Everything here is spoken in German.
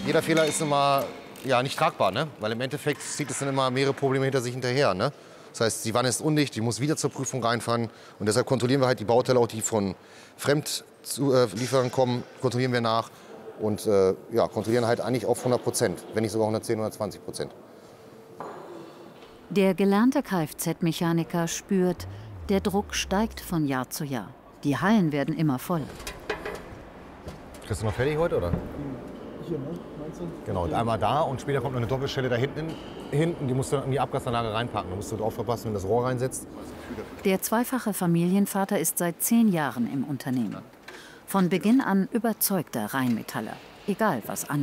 Jeder Fehler ist immer ja, nicht tragbar, ne? Weil im Endeffekt zieht es dann immer mehrere Probleme hinter sich hinterher. Ne? Das heißt, die Wanne ist undicht, die muss wieder zur Prüfung reinfahren. Und deshalb kontrollieren wir halt die Bauteile, auch die von Fremdlieferern kommen, kontrollieren wir nach. Und ja, kontrollieren halt eigentlich auf 100%, wenn nicht sogar 110, 120%. Der gelernte Kfz-Mechaniker spürt, der Druck steigt von Jahr zu Jahr. Die Hallen werden immer voller. Kriegst du noch fertig heute, oder? Hier, ne? Meinst du? Genau, und einmal da und später kommt noch eine Doppelstelle da hinten. Die musst du in die Abgasanlage reinpacken. Da musst du drauf verpassen, wenn das Rohr reinsetzt. Der zweifache Familienvater ist seit 10 Jahren im Unternehmen. Von Beginn an überzeugter Rheinmetaller, egal was ansteht.